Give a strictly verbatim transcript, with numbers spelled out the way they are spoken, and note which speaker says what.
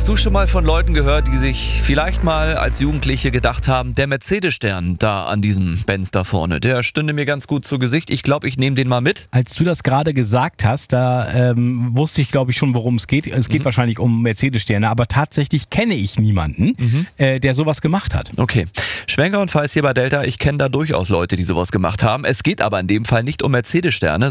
Speaker 1: Hast du schon mal von Leuten gehört, die sich vielleicht mal als Jugendliche gedacht haben, der Mercedes-Stern da an diesem Benz da vorne, der stünde mir ganz gut zu Gesicht. Ich glaube, ich nehme den mal mit.
Speaker 2: Als du das gerade gesagt hast, da ähm, wusste ich, glaube ich, schon, worum es geht. Es geht mhm. wahrscheinlich um Mercedes-Sterne, aber tatsächlich kenne ich niemanden, mhm. äh, der sowas gemacht hat.
Speaker 1: Okay. Schwenker und Falls hier bei Delta. Ich kenne da durchaus Leute, die sowas gemacht haben. Es geht aber in dem Fall nicht um Mercedes-Sterne,